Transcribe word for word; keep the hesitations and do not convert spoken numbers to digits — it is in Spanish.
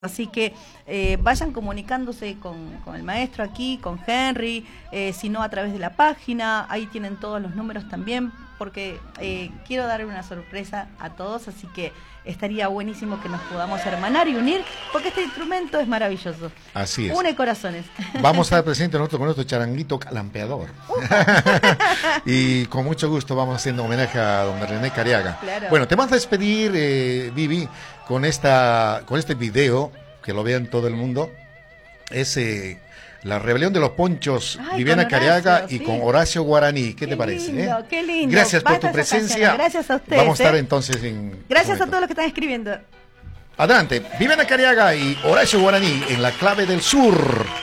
Así que eh, vayan comunicándose con, con el maestro aquí, con Henry, eh, si no a través de la página, ahí tienen todos los números también, porque eh, quiero dar una sorpresa a todos, así que estaría buenísimo que nos podamos hermanar y unir, porque este instrumento es maravilloso. Así es. Une corazones. Vamos a estar presentes nosotros con nuestro charanguito calampeador. Y con mucho gusto vamos haciendo homenaje a don René Cariaga. Claro. Bueno, te vamos a despedir, eh, Vivi, con esta, con este video, que lo vean todo el mundo. Es eh, La Rebelión de los Ponchos, Ay, Viviana con Horacio, Cariaga y sí. con Horacio Guaraní. ¿Qué, Qué te parece? lindo, eh? qué lindo. Gracias por Basta tu esas presencia. canciones. Gracias a ustedes. Vamos a estar eh. entonces en... Gracias a todos los que están escribiendo. Adelante, Viviana Cariaga y Horacio Guaraní en La Clave del Sur.